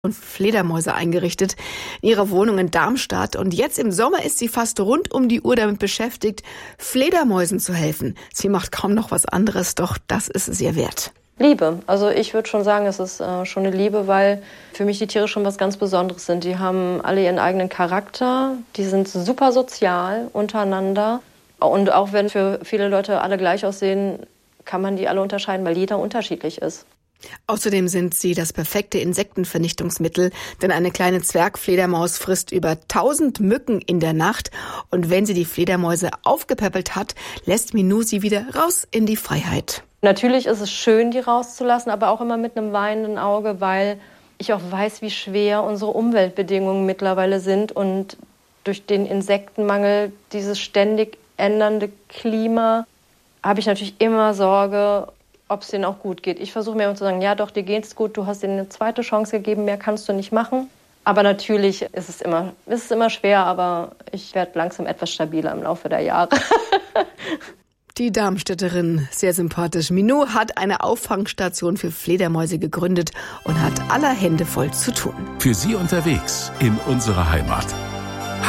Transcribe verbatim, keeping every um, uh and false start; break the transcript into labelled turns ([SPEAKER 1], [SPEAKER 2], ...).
[SPEAKER 1] und Fledermäuse eingerichtet in ihrer Wohnung in Darmstadt. Und jetzt im Sommer ist sie fast rund um die Uhr damit beschäftigt, Fledermäusen zu helfen. Sie macht kaum noch was anderes, doch das ist es ihr wert.
[SPEAKER 2] Liebe. Also ich würde schon sagen, es ist äh, schon eine Liebe, weil für mich die Tiere schon was ganz Besonderes sind. Die haben alle ihren eigenen Charakter, die sind super sozial untereinander. Und auch wenn für viele Leute alle gleich aussehen, kann man die alle unterscheiden, weil jeder unterschiedlich ist.
[SPEAKER 1] Außerdem sind sie das perfekte Insektenvernichtungsmittel, denn eine kleine Zwergfledermaus frisst über tausend Mücken in der Nacht. Und wenn sie die Fledermäuse aufgepäppelt hat, lässt Minou sie wieder raus in die Freiheit.
[SPEAKER 2] Natürlich ist es schön, die rauszulassen, aber auch immer mit einem weinenden Auge, weil ich auch weiß, wie schwer unsere Umweltbedingungen mittlerweile sind. Und durch den Insektenmangel, dieses ständig ändernde Klima, habe ich natürlich immer Sorge, ob es denen auch gut geht. Ich versuche mir immer zu sagen, ja doch, dir geht's gut, du hast ihnen eine zweite Chance gegeben, mehr kannst du nicht machen. Aber natürlich ist es immer, ist es immer schwer, aber ich werde langsam etwas stabiler im Laufe der Jahre.
[SPEAKER 1] Die Darmstädterin, sehr sympathisch. Minou hat eine Auffangstation für Fledermäuse gegründet und hat aller Hände voll zu tun.
[SPEAKER 3] Für Sie unterwegs in unserer Heimat.